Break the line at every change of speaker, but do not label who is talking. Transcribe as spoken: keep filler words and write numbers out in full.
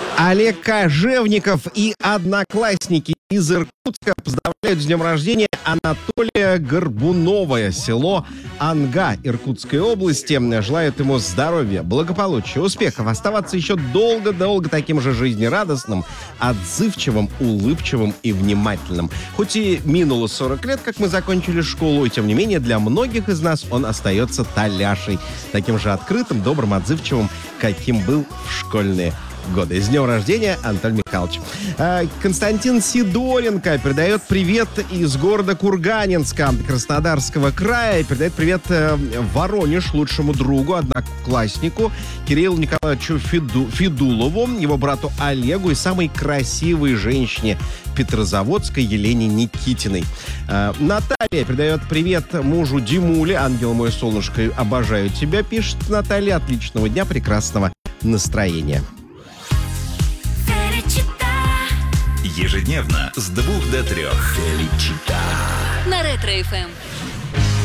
Олег Кожевников и одноклассники из Иркутска поздравляют с днем рождения Анатолия Горбунова, село Анга Иркутской области. Желают ему здоровья, благополучия, успехов, оставаться еще долго-долго таким же жизнерадостным, отзывчивым, улыбчивым и внимательным. Хоть и минуло сорок лет, как мы закончили школу, и тем не менее для многих из нас он остается Толяшей, таким же открытым, добрым, отзывчивым, каким был в школьные годы. С днем рождения, Анатолий Михайлович. Константин Сидоренко передает привет из города Курганинска, Краснодарского края. Передает привет в Воронеж лучшему другу, однокласснику Кириллу Николаевичу Феду, Федулову, его брату Олегу и самой красивой женщине Петрозаводской Елене Никитиной. Наталья передает привет мужу Димуле. Ангел мой, солнышко, обожаю тебя, пишет Наталья. Отличного дня, прекрасного настроения.
Ежедневно с двух до трех.
На Ретро-эф эм.